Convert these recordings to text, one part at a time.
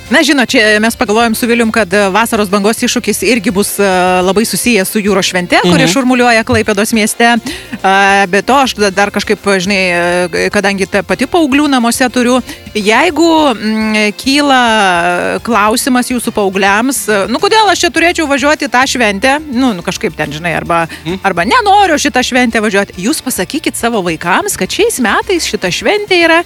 Na, žinot, čia mes pagalvojom su Vilium, kad vasaros bangos iššūkis irgi bus labai susijęs su jūros švente, kuri šurmuliuoja Klaipėdos mieste. Be to, aš dar kažkaip, žinai, kadangi pati paauglių namuose turiu, jeigu kyla klausimas jūsų paaugliams, kodėl aš čia turėčiau važiuoti tą šventę, kažkaip ten, žinai, arba nenoriu šitą šventę važiuoti, jūs pasakykit savo vaikams, kad šiais metais šita šventė yra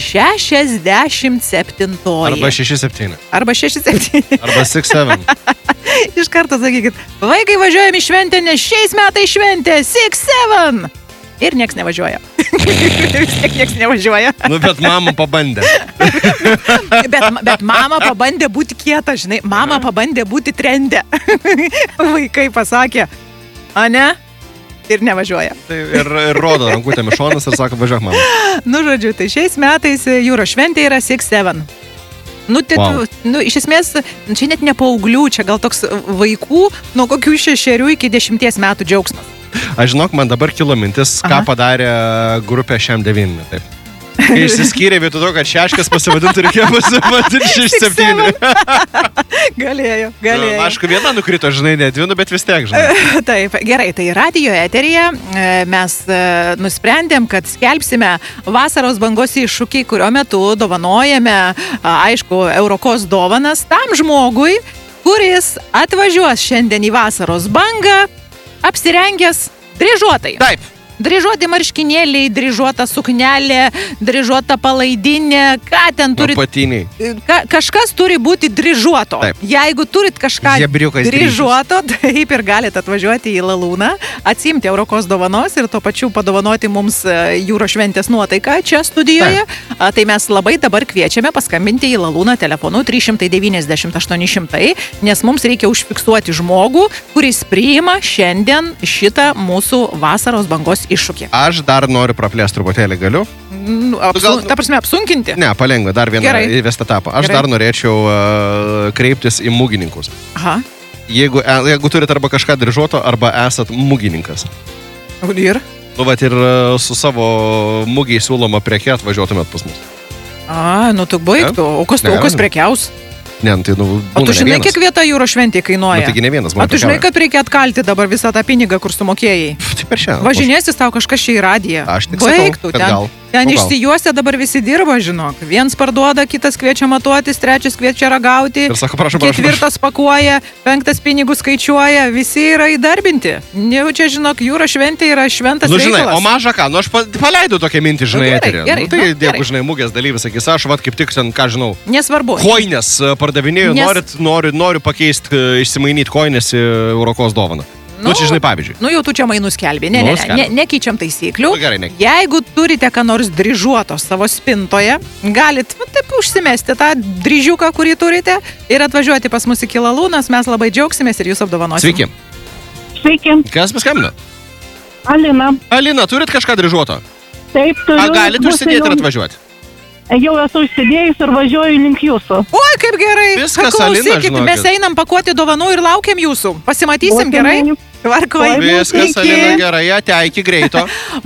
67. Arba 67. Arba 67. Arba 67. Iš karto sakykit, vaikai važiuojam į šventę, nes šiais metais šventė 67. Ir nieks nevažiuoja. Vis tiek nieks nevažiuoja. Bet mama pabandė. bet mama pabandė būti kieta, žinai. Mama pabandė būti trende. Vaikai pasakė, a ne? Ir nevažiuoja. Tai ir rodo rankutėmis šonas ir sako, važiuok mama. Žodžiu, tai šiais metais jūros šventė yra 67. Iš esmės, čia net ne paauglių, čia gal toks vaikų nuo kokių 6 iki 10 metų džiaugsmas. Aš žinok, man dabar kilo mintis, ką padarė grupė šiam 9. Taip. Kai išsiskyrė vietoj to, kad šeškas pasivadintų, reikėjo pasivadinti 67. Galėjo. Aišku, viena nukrito, žinai, ne 2, bet vis tiek, žinai. Taip, gerai, tai radijo eteryje mes nusprendėm, kad skelbsime vasaros bangos iššūkį, kurio metu dovanojame, aišku, Eurokos dovanas tam žmogui, kuris atvažiuos šiandien į vasaros bangą apsirengęs dryžuotai. Taip. Dryžuoti marškinėliai, dryžuota suknelė, dryžuota palaidinė, ką ten turi... Apatiniai. Kažkas turi būti dryžuoto. Taip. Jeigu turit kažką dryžuoto, taip ir galite atvažiuoti į Lalūną, atsimti Eurokos dovanos ir tuo pačiu padovanoti mums jūros šventės nuotaiką čia studijoje. Taip. Tai mes labai dabar kviečiame paskambinti į Lalūną telefonu 390 800, nes mums reikia užfiksuoti žmogų, kuris priima šiandien šitą mūsų vasaros bangos iššūkį. Aš dar noriu praplėsti truputėlį, galiu? Ta prasme, apsunkinti? Ne, palengva, dar vieną įvestą etapą. Aš dar norėčiau kreiptis į mugininkus. Aha. Jeigu turit arba kažką dryžuoto, arba esat mugininkas. Ir? Ir su savo mugiai siūloma preke atvažiuotumėt pas mus. Tu baigtų. O kas prekiaus? Ne, tai O tu žinai, kiek vieta jūros šventė kainuoja? Taigi ne vienas. O tu žinai, kad reikia atkalti dabar visą tą pinigą, kur sumokėjai? Tai per šią. Važinėsis tau kažkas čia į radiją. Aš tik baigtų, sakau, kad gal. Ten išsijuosia dabar visi dirba, žinok. Vienas parduoda, kitas kviečia matuotis, trečias kviečia ragauti. Ir sako, prašau. Ketvirtas pakuoja, penktas pinigus skaičiuoja. Visi yra įdarbinti. Jau čia, žinok, jūros šventė yra šventas reikalas. Žinai, o maža ką, aš paleidau tokią mintį, žinai, eterį. Tai jeigu, žinai, mugės dalyvis, sakys, aš kaip tik ten, ką žinau. Nesvarbu. Koinės pardavinėjau, noriu pakeisti, išsimainyti koinės į Eurokos dovaną. Čia, žinai, pavyzdžiui. Jau tu čia mainus skelbi. Nekeičiam taisyklių. Gerai, Jeigu turite ką nors dryžuoto savo spintoje, galit taip užsimesti tą dryžiuką, kurį turite, ir atvažiuoti pas mus iki Lalūnas. Mes labai džiaugsimės ir jūs apdovanosim. Sveiki. Sveiki. Kas paskambino? Alina. Alina, turit kažką dryžuoto? Taip, turiu. Galit užsidėti ir atvažiuoti? Jau esu užsidėjus ir važiuoju link jūsų. Oi, kaip gerai. Viskas, Alina, žinokit. Mes einam pakuoti dovanų ir laukiam jūsų. Pasimatysim, gerai? Tvarkoj. Viskas, Alina, gerai, ate iki greito.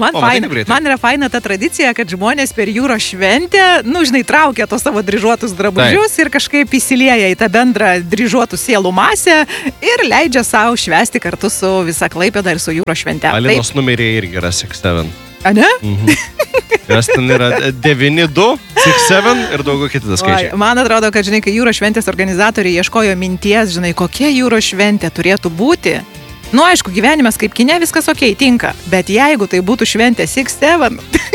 Man yra faina ta tradicija, kad žmonės per jūros šventę, žinai, traukia tos savo dryžuotus drabužius ir kažkaip įsilieja į tą bendrą dryžuotų sielų masę ir leidžia savo švęsti kartu su visa Klaipėda ir su jūros švente. Alinos numeriai irgi yra 67. A ne? Nes ten yra 9, 2, 6, ir daugiau kiti skaičiai. Man atrodo, kad, žinai, kai jūros šventės organizatoriai ieškojo minties, žinai, kokia jūros šventė turėtų būti. Aišku, gyvenimas kaip kine viskas tinka, bet jeigu tai būtų šventė 67,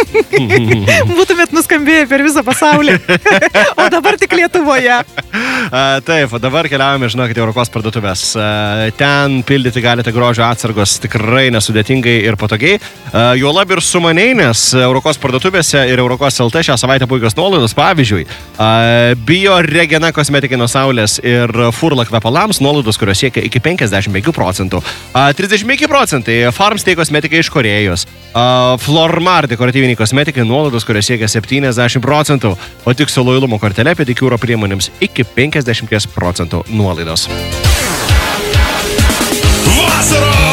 būtumėt nuskambėję per visą pasaulį, o dabar tik Lietuvoje. Taip, dabar keliaujame, žinokit, Eurokos parduotuvės. Ten pildyti galite grožio atsargos tikrai nesudėtingai ir patogiai. Juolab ir sumaniai, nes Eurokos parduotuvėse ir Eurokos LT šią savaitę puikios nuolaidos. Pavyzdžiui, Bio Regena kosmetikai nuo saulės ir Furla kvepalams nuolaidos, kurios siekia iki 55%. 35% Farmstay kosmetikai iš Korėjos. Flormar dekoratyviniai kosmetikai nuolaidos, kurios siekia 70%. O tik su lojalumo kortelė pedikiūro priemonėms iki 50% nuolaidos. Vasaros